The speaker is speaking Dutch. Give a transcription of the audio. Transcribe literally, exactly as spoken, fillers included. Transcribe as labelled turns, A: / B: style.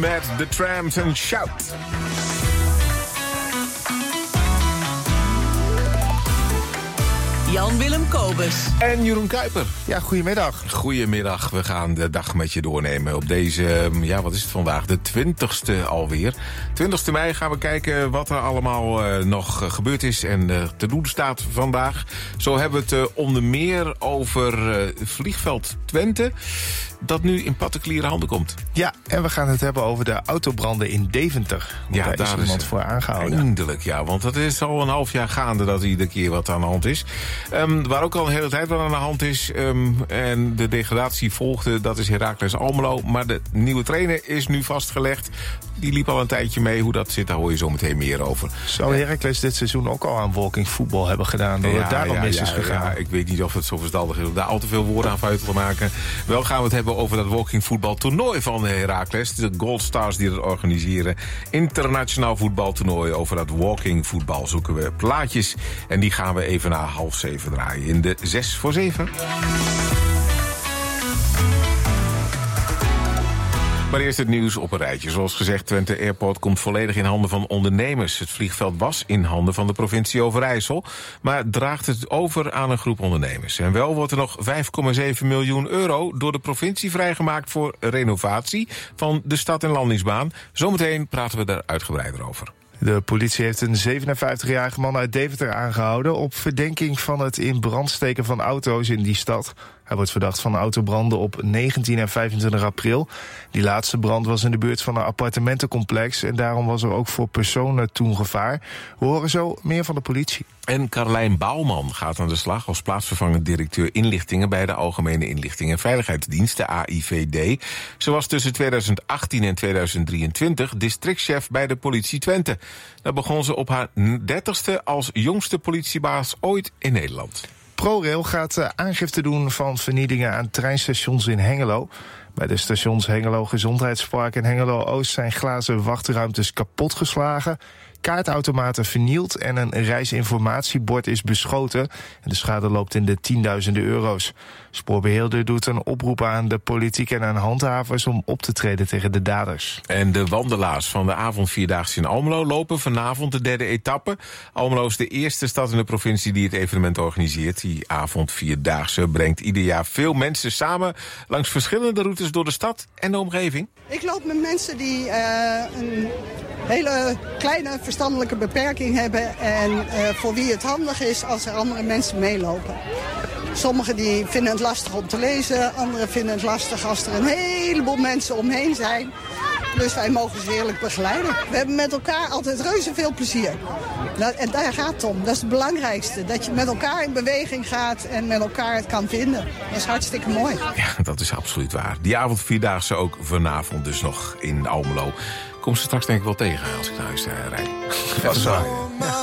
A: Met The Tramps en Shout.
B: Jan-Willem Kobus.
A: En Jeroen Kuiper.
C: Ja, goedemiddag.
A: Goedemiddag, we gaan de dag met je doornemen op deze, ja, wat is het vandaag? De twintigste alweer. twintigste mei gaan we kijken wat er allemaal uh, nog gebeurd is en uh, te doen staat vandaag. Zo hebben we het uh, onder meer over uh, vliegveld Twente, dat nu in particuliere handen komt.
C: Ja, en we gaan het hebben over de autobranden in Deventer. Want
A: Ja,
C: daar,
A: daar
C: is
A: is
C: iemand voor aangehouden.
A: Eindelijk, ja, want het is al een half jaar gaande dat iedere keer wat aan de hand is. Um, waar ook al een hele tijd wat aan de hand is um, en de degradatie volgde, dat is Heracles Almelo. Maar de nieuwe trainer is nu vastgelegd. Die liep al een tijdje mee. Hoe dat zit, daar hoor je zo meteen meer over.
C: Zou Heracles dit seizoen ook al aan walking voetbal hebben gedaan, dat
A: ja,
C: het daarom
A: ja,
C: mis
A: ja,
C: is gegaan?
A: Ja, ik weet niet of het zo verstandig is om daar al te veel woorden aan vuil te maken. Wel gaan we het hebben over dat walking voetbal toernooi van Heracles. De Gold Stars die dat organiseren. Internationaal voetbaltoernooi. Over dat walking voetbal zoeken we plaatjes. En die gaan we even na half zeven draaien in de zes voor zeven. Maar eerst het nieuws op een rijtje. Zoals gezegd, Twente Airport komt volledig in handen van ondernemers. Het vliegveld was in handen van de provincie Overijssel, maar draagt het over aan een groep ondernemers. En wel wordt er nog vijf komma zeven miljoen euro door de provincie vrijgemaakt voor renovatie van de stad- en landingsbaan. Zometeen praten we daar uitgebreider over.
C: De politie heeft een zevenenvijftigjarige man uit Deventer aangehouden op verdenking van het in brand steken van auto's in die stad. Hij wordt verdacht van autobranden op negentien en vijfentwintig april. Die laatste brand was in de buurt van een appartementencomplex en daarom was er ook voor personen toen gevaar. We horen zo meer van de politie.
A: En Carlijn Bouwman gaat aan de slag als plaatsvervangend directeur inlichtingen bij de Algemene Inlichting en Veiligheidsdienst, de A I V D. Ze was tussen tweeduizend achttien en tweeduizend drieëntwintig districtschef bij de politie Twente. Daar begon ze op haar dertigste als jongste politiebaas ooit in Nederland.
C: ProRail gaat aangifte doen van vernielingen aan treinstations in Hengelo. Bij de stations Hengelo Gezondheidspark en Hengelo Oost zijn glazen wachtruimtes kapotgeslagen, kaartautomaten vernield en een reisinformatiebord is beschoten. En de schade loopt in de tienduizenden euro's. Spoorbeheerder doet een oproep aan de politiek en aan handhavers om op te treden tegen de daders.
A: En de wandelaars van de avondvierdaagse in Almelo lopen vanavond de derde etappe. Almelo is de eerste stad in de provincie die het evenement organiseert. Die avondvierdaagse brengt ieder jaar veel mensen samen langs verschillende routes door de stad en de omgeving.
D: Ik loop met mensen die uh, een hele kleine verstandelijke beperking hebben en uh, voor wie het handig is als er andere mensen meelopen. Sommigen die vinden het lastig om te lezen, anderen vinden het lastig als er een heleboel mensen omheen zijn. Dus wij mogen ze heerlijk begeleiden. We hebben met elkaar altijd reuze veel plezier. En daar gaat het om. Dat is het belangrijkste. Dat je met elkaar in beweging gaat en met elkaar het kan vinden. Dat is hartstikke mooi.
A: Ja, dat is absoluut waar. Die avondvierdaagse ook vanavond dus nog in Almelo. Kom ze straks denk ik wel tegen als ik naar huis rijd.
C: Dat is waar.